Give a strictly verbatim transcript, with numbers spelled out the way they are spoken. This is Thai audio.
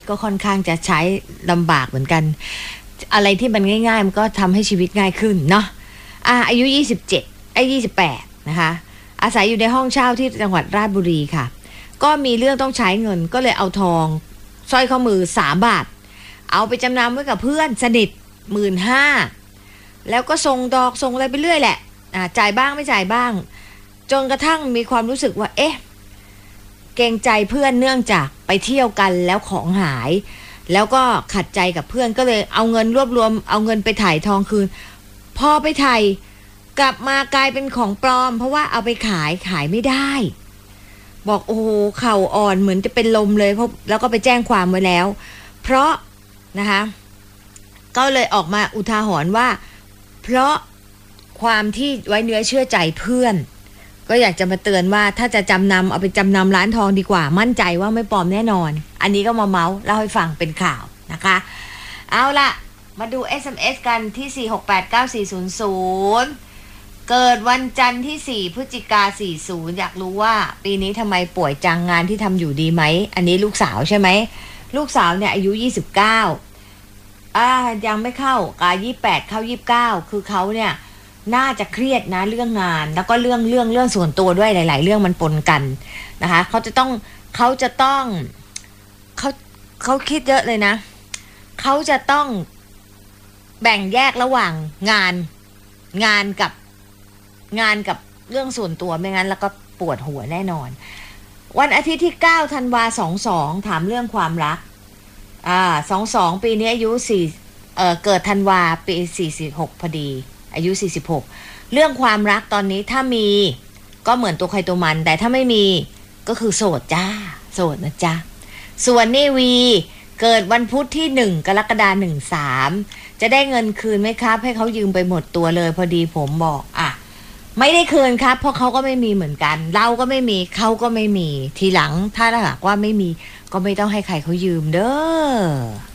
ก็ค่อนข้างจะใช้ลำบากเหมือนกัน อะไรที่มันง่ายๆมันก็ทำให้ชีวิตง่ายขึ้นเนาะอ่ะอายุยี่สิบเจ็ดไอ้ยี่สิบแปดนะคะอาศัยอยู่ในห้องเช่าที่จังหวัดราชบุรีค่ะก็มีเรื่องต้องใช้เงินก็เลยเอาทองสร้อยข้อมือสามบาทเอาไปจำนำไว้กับเพื่อนสนิทหมื่นห้าแล้วก็ส่งดอกส่งอะไรไปเรื่อยแหละอ่าจ่ายบ้างไม่จ่ายบ้างจนกระทั่งมีความรู้สึกว่าเอ๊ะเกรงใจเพื่อนเนื่องจากไปเที่ยวกันแล้วของหายแล้วก็ขัดใจกับเพื่อนก็เลยเอาเงินรวบรวมเอาเงินไปถ่ายทองคืนพอไปถ่ายกลับมากลายเป็นของปลอมเพราะว่าเอาไปขายขายไม่ได้บอกโอ้โหเข่าอ่อนเหมือนจะเป็นลมเลยเพราะแล้วก็ไปแจ้งความไว้แล้วเพราะนะคะก็เลยออกมาอุทาหรณ์ว่าเพราะความที่ไว้เนื้อเชื่อใจเพื่อนก็อยากจะมาเตือนว่าถ้าจะจำนำเอาไปจำนำร้านทองดีกว่ามั่นใจว่าไม่ปลอมแน่นอนอันนี้ก็มาเมาส์เล่าให้ฟังเป็นข่าวนะคะเอาล่ะมาดู เอส เอ็ม เอส กันที่สี่ หก แปด เก้า สี่ ศูนย์ ศูนย์เกิดวันจันทร์ที่สี่พฤศจิกายนสี่สิบอยากรู้ว่าปีนี้ทำไมป่วยจังงานที่ทำอยู่ดีไหมอันนี้ลูกสาวใช่ไหมลูกสาวเนี่ยอายุยี่สิบเก้าอ่ายังไม่เข้ากายี่สิบแปดเข้ายี่สิบเก้าคือเขาเนี่ยน่าจะเครียดนะเรื่องงานแล้วก็เรื่องเรื่องเรื่องส่วนตัวด้วยหลายๆเรื่องมันปนกันนะคะเขาจะต้องเขาจะต้องเขาเขาคิดเยอะเลยนะเขาจะต้องแบ่งแยกระหว่างงานงานกับงานกับเรื่องส่วนตัวไม่งั้นแล้วก็ปวดหัวแน่นอนวันอาทิตย์ที่เก้าธันวาสองสองถามเรื่องความรักอ่าสองสองปีนี้อายุสี่เอ่อเกิดธันวาปีสี่สิบหกพอดีอายุสี่สิบหกเรื่องความรักตอนนี้ถ้ามีก็เหมือนตัวใครตัวมันแต่ถ้าไม่มีก็คือโสดจ้าโสดนะจ๊ะส่วนนี่วีเกิดวันพุธที่หนึ่งกรกฎาคมหนึ่งสามจะได้เงินคืนไหมครับให้เขายืมไปหมดตัวเลยพอดีผมบอกอ่ะไม่ได้คืนครับเพราะเขาก็ไม่มีเหมือนกันเราก็ไม่มีเขาก็ไม่มีทีหลังถ้าหากว่าไม่มีก็ไม่ต้องให้ใครเขายืมเด้อ